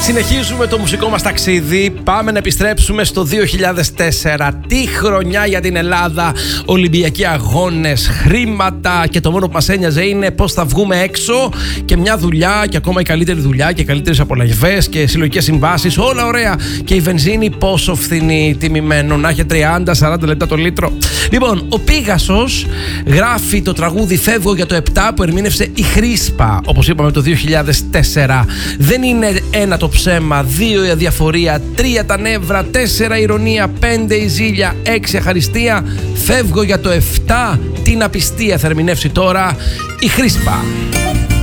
Συνεχίζουμε το μουσικό μας ταξίδι. Πάμε να επιστρέψουμε στο 2004. Τι χρονιά για την Ελλάδα. Ολυμπιακοί αγώνες, χρήματα και το μόνο που μας ένοιαζε είναι πώς θα βγούμε έξω και μια δουλειά και ακόμα η καλύτερη δουλειά και καλύτερες απολαβές και συλλογικές συμβάσεις. Όλα ωραία. Και η βενζίνη πόσο φθηνή, τιμημένο, να έχει 30-40 λεπτά το λίτρο. Λοιπόν, ο Πίγασος γράφει το τραγούδι «Φεύγω για το 7» που ερμήνευσε η Χρίσπα, όπως είπαμε το 2004. Δεν είναι ένα το ψέμα, 2 η αδιαφορία, 3 τα νεύρα, 4 η ηρωνία, 5 η ζήλια, 6 αχαριστία. Φεύγω για το 7, την απιστία θα ερμηνεύσει τώρα η Χρίσπα.